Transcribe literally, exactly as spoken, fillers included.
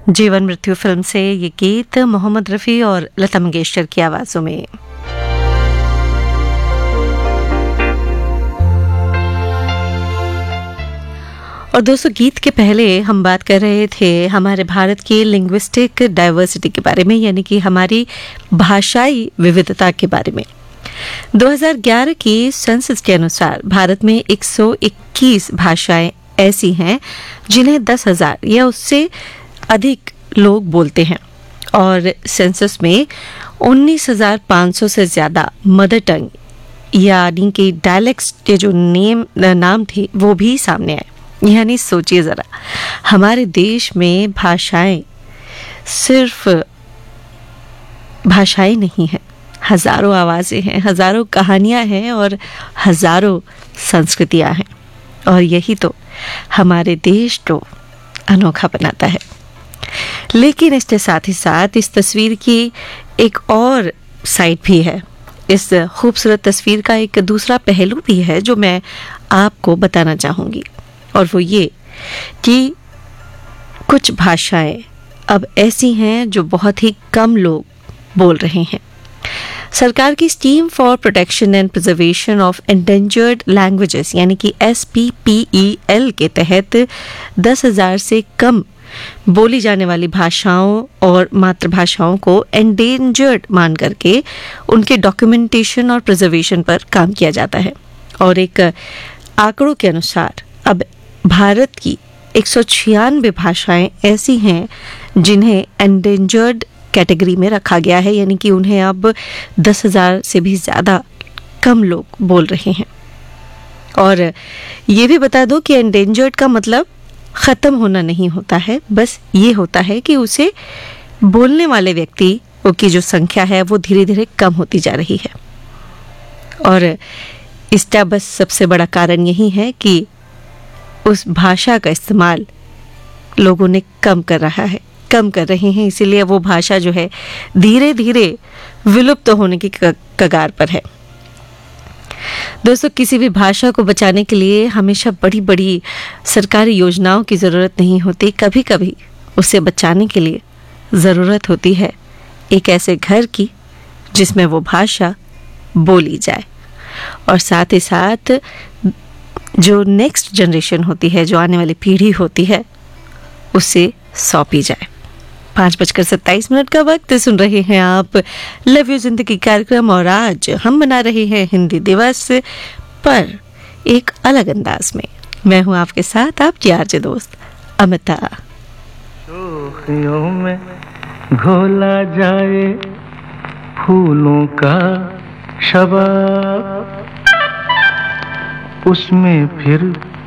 जीवन मृत्यु फिल्म से ये गीत मोहम्मद रफ़ी और लता मंगेशकर की आवाज़ों में। और दोस्तों, गीत के पहले हम बात कर रहे थे हमारे भारत की लिंग्विस्टिक डाइवर्सिटी के बारे में, यानी कि हमारी भाषाई विविधता के बारे में। दो हज़ार ग्यारह की सेंसस के अनुसार भारत में एक सौ इक्कीस भाषाएं ऐसी हैं जिन्हें दस हज़ार या उससे अधिक लोग बोलते हैं, और सेंसस में उन्नीस हज़ार पाँच सौ से ज़्यादा मदर टंग यानी कि डायलेक्ट्स के जो नेम नाम थे वो भी सामने आए। यानी सोचिए ज़रा, हमारे देश में भाषाएं सिर्फ भाषाएं नहीं हैं, हज़ारों आवाज़ें हैं, हज़ारों कहानियां हैं और हज़ारों संस्कृतियां हैं। और यही तो हमारे देश को अनोखा बनाता है। लेकिन इसके साथ ही साथ इस तस्वीर की एक और साइड भी है। इस खूबसूरत तस्वीर का एक दूसरा पहलू भी है जो मैं आपको बताना चाहूँगी, और वो ये कि कुछ भाषाएं अब ऐसी हैं जो बहुत ही कम लोग बोल रहे हैं। सरकार की scheme for protection and preservation of endangered languages यानी कि S P P E L के तहत दस हज़ार से कम बोली जाने वाली भाषाओं और मातृभाषाओं को एंडेंजर्ड मान करके उनके डॉक्यूमेंटेशन और प्रिजर्वेशन पर काम किया जाता है। और एक आंकड़ों के अनुसार अब भारत की एक सौ छियानवे भाषाएं ऐसी हैं जिन्हें एंडेंजर्ड कैटेगरी में रखा गया है, यानी कि उन्हें अब दस हज़ार से भी ज़्यादा कम लोग बोल रहे हैं। और ये भी बता दो कि एंडेंजर्ड का मतलब ख़त्म होना नहीं होता है, बस ये होता है कि उसे बोलने वाले व्यक्ति की जो संख्या है वो धीरे धीरे कम होती जा रही है। और इसका बस सबसे बड़ा कारण यही है कि उस भाषा का इस्तेमाल लोगों ने कम कर रहा है कम कर रहे हैं इसीलिए वो भाषा जो है धीरे धीरे विलुप्त तो होने की कगार पर है। दोस्तों, किसी भी भाषा को बचाने के लिए हमेशा बड़ी बड़ी सरकारी योजनाओं की ज़रूरत नहीं होती। कभी कभी उसे बचाने के लिए ज़रूरत होती है एक ऐसे घर की जिसमें वो भाषा बोली जाए, और साथ ही साथ जो नेक्स्ट जनरेशन होती है, जो आने वाली पीढ़ी होती है, उसे सौंपी जाए। पाँच बजकर सत्ताईस मिनट का वक्त। सुन रहे हैं आप लव यू जिंदगी कार्यक्रम, और आज हम मना रहे हैं हिंदी दिवस, पर एक अलग अंदाज में। मैं हूं आपके साथ आपकी आरजे दोस्त अमिता। शोखियों में घोला जाए फूलों का शबाब, उसमें फिर